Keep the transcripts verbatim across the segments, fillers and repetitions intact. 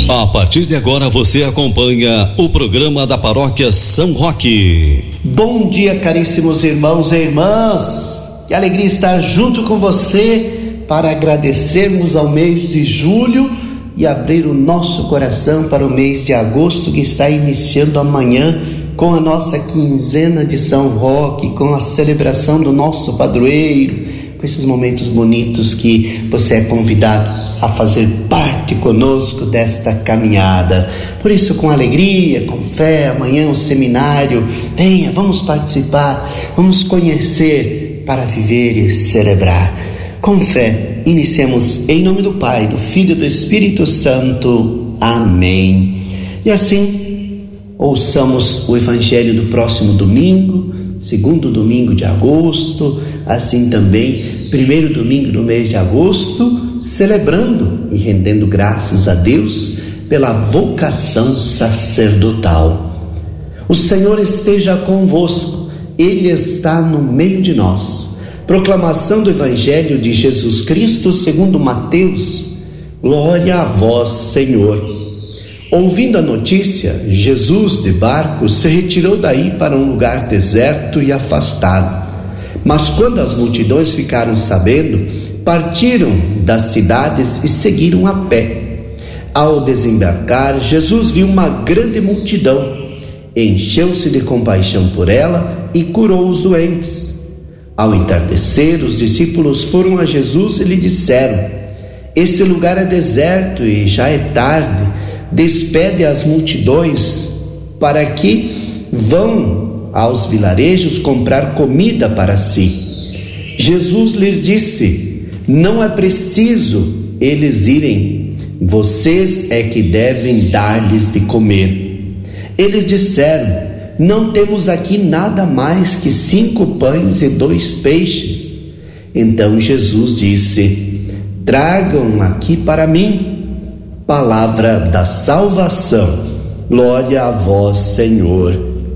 A partir de agora você acompanha o programa da Paróquia São Roque. Bom dia, caríssimos irmãos e irmãs. Que alegria estar junto com você para agradecermos ao mês de julho e abrir o nosso coração para o mês de agosto, que está iniciando amanhã com a nossa quinzena de São Roque, com a celebração do nosso padroeiro, com esses momentos bonitos que você é convidado a fazer parte conosco desta caminhada. Por isso, com alegria, com fé, amanhã o seminário, venha, vamos participar, vamos conhecer para viver e celebrar. Com fé, iniciemos em nome do Pai, do Filho e do Espírito Santo. Amém. E assim, ouçamos o Evangelho do próximo domingo, segundo domingo de agosto, assim também, primeiro domingo do mês de agosto, celebrando e rendendo graças a Deus pela vocação sacerdotal. O Senhor esteja convosco, Ele está no meio de nós. Proclamação do Evangelho de Jesus Cristo segundo Mateus. Glória a vós, Senhor. Ouvindo a notícia, Jesus de barco se retirou daí para um lugar deserto e afastado. Mas quando as multidões ficaram sabendo, partiram das cidades e seguiram a pé. Ao desembarcar, Jesus viu uma grande multidão, encheu-se de compaixão por ela e curou os doentes. Ao entardecer, os discípulos foram a Jesus e lhe disseram: este lugar é deserto e já é tarde, despede as multidões para que vão aos vilarejos comprar comida para si. Jesus lhes disse: não é preciso eles irem, vocês é que devem dar-lhes de comer. Eles disseram: não temos aqui nada mais que cinco pães e dois peixes. Então Jesus disse: tragam aqui para mim. Palavra da salvação. Glória a vós, Senhor.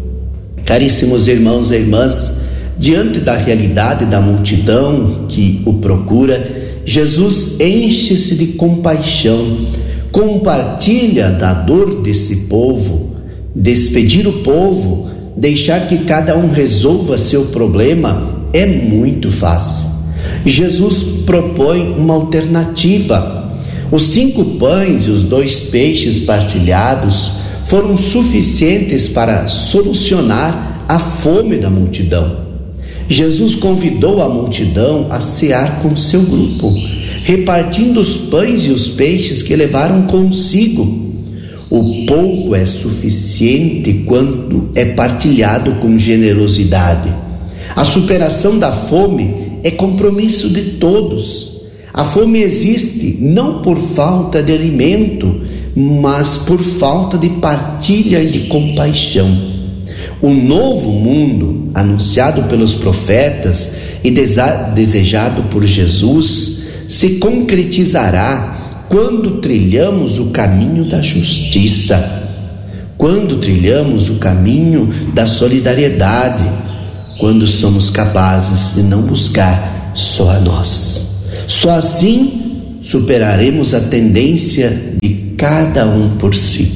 Caríssimos irmãos e irmãs, diante da realidade da multidão que o procura, Jesus enche-se de compaixão, compartilha da dor desse povo. Despedir o povo, deixar que cada um resolva seu problema, é muito fácil. Jesus propõe uma alternativa. Os cinco pães e os dois peixes partilhados foram suficientes para solucionar a fome da multidão. Jesus convidou a multidão a cear com seu grupo, repartindo os pães e os peixes que levaram consigo. O pouco é suficiente quando é partilhado com generosidade. A superação da fome é compromisso de todos. A fome existe não por falta de alimento, mas por falta de partilha e de compaixão. O novo mundo, anunciado pelos profetas e desejado por Jesus, se concretizará quando trilhamos o caminho da justiça, quando trilhamos o caminho da solidariedade, quando somos capazes de não buscar só a nós. Só assim superaremos a tendência de cada um por si.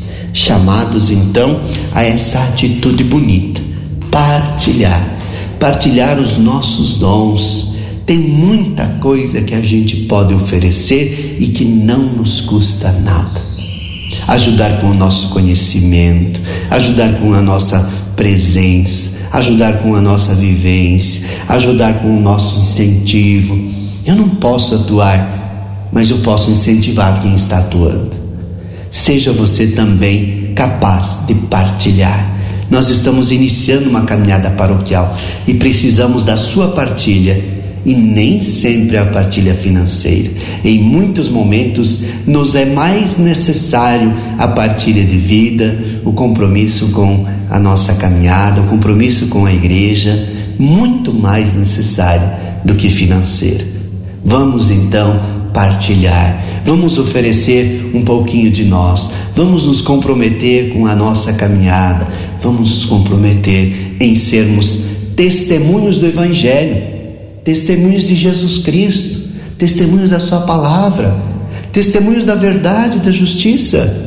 Chamados então a essa atitude bonita, partilhar, partilhar os nossos dons. Tem muita coisa que a gente pode oferecer e que não nos custa nada. Ajudar com o nosso conhecimento, ajudar com a nossa presença, ajudar com a nossa vivência, ajudar com o nosso incentivo. Eu não posso atuar, mas eu posso incentivar quem está atuando. Seja você também capaz de partilhar. Nós estamos iniciando uma caminhada paroquial e precisamos da sua partilha. E nem sempre a partilha financeira. Em muitos momentos nos é mais necessário a partilha de vida, o compromisso com a nossa caminhada, o compromisso com a igreja, muito mais necessário do que financeiro. Vamos então partilhar, vamos oferecer um pouquinho de nós, vamos nos comprometer com a nossa caminhada, vamos nos comprometer em sermos testemunhos do Evangelho, testemunhos de Jesus Cristo, testemunhos da sua palavra, testemunhos da verdade e da justiça.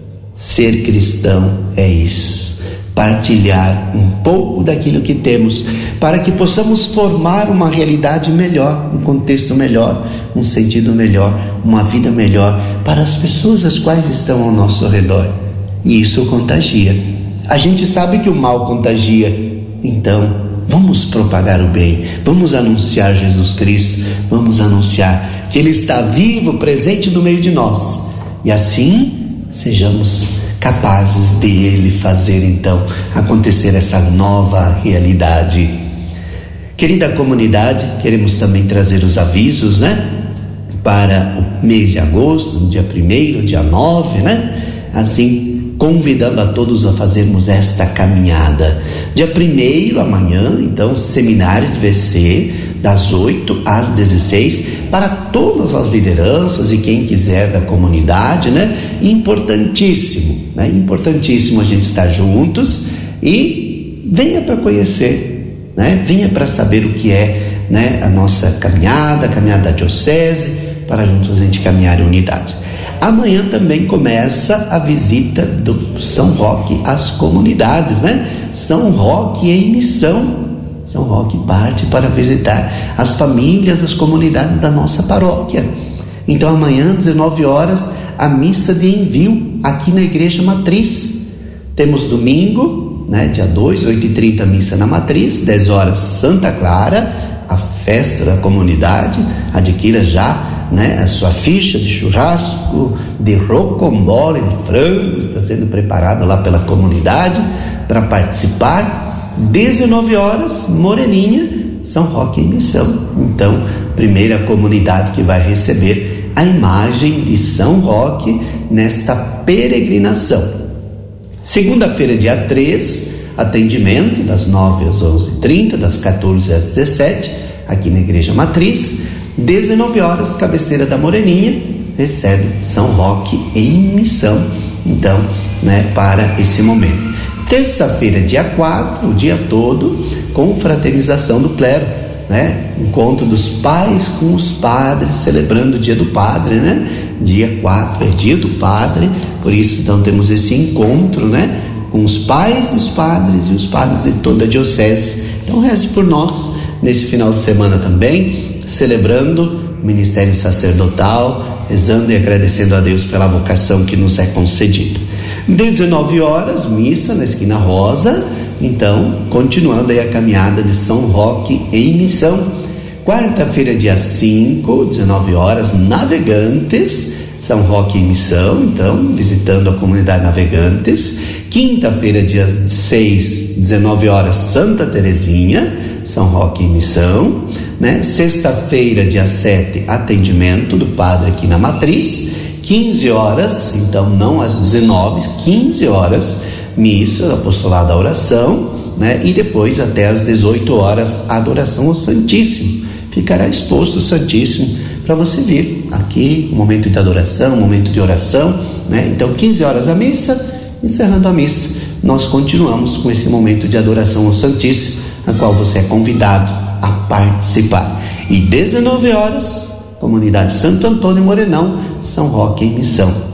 Ser cristão é isso, partilhar um pouco daquilo que temos, para que possamos formar uma realidade melhor, um contexto melhor, um sentido melhor, uma vida melhor para as pessoas as quais estão ao nosso redor. E isso contagia. A gente sabe que o mal contagia, então vamos propagar o bem, vamos anunciar Jesus Cristo, vamos anunciar que Ele está vivo, presente no meio de nós, e assim sejamos capazes dele fazer então acontecer essa nova realidade. Querida comunidade, queremos também trazer os avisos, né? Para o mês de agosto, no dia primeiro, dia nove, né? Assim, convidando a todos a fazermos esta caminhada. Dia primeiro, amanhã, então, seminário de V C, das oito às dezesseis, para todas as lideranças e quem quiser da comunidade, né? Importantíssimo, né? Importantíssimo a gente estar juntos, e venha para conhecer, né? Venha para saber o que é, né? A nossa caminhada, a caminhada da diocese, para juntos a gente caminhar em unidade. Amanhã também começa a visita do São Roque às comunidades, né? São Roque em missão. São Roque parte para visitar as famílias, as comunidades da nossa paróquia. Então amanhã, dezenove horas, a missa de envio aqui na Igreja Matriz. Temos domingo, né, dia dois, oito e trinta, missa na Matriz, dez horas Santa Clara, a festa da comunidade. Adquira já, né, a sua ficha de churrasco, de rocambole, de frango, está sendo preparado lá pela comunidade para participar. dezenove horas, Moreninha, São Roque em missão. Então, primeira comunidade que vai receber a imagem de São Roque nesta peregrinação. Segunda-feira, dia três, atendimento das nove às onze e trinta, das quatorze às dezessete, aqui na Igreja Matriz. dezenove horas, cabeceira da Moreninha, recebe São Roque em missão. Então, né, para esse momento. Terça-feira, dia quatro, o dia todo, confraternização do clero, né? Encontro dos pais com os padres, celebrando o dia do padre, né? Dia quatro é dia do padre, por isso então temos esse encontro, né? Com os pais dos padres e os padres de toda a diocese. Então reze por nós nesse final de semana também, celebrando o ministério sacerdotal, rezando e agradecendo a Deus pela vocação que nos é concedida. dezenove horas, missa na Esquina Rosa. Então, continuando aí a caminhada de São Roque em missão. Quarta-feira, dia cinco, dezenove horas, Navegantes, São Roque em missão, então, visitando a comunidade Navegantes. Quinta-feira, dia seis, dezenove horas, Santa Terezinha, São Roque em missão, né? Sexta-feira, dia sete, atendimento do padre aqui na Matriz. quinze horas, então não às dezenove, quinze horas, missa, apostolado da oração, né? E depois até às dezoito horas, adoração ao Santíssimo. Ficará exposto o Santíssimo para você vir aqui, um momento de adoração, um momento de oração, né? Então quinze horas a missa, encerrando a missa, nós continuamos com esse momento de adoração ao Santíssimo, a qual você é convidado a participar. E dezenove horas, comunidade Santo Antônio Morenão, São Roque em missão.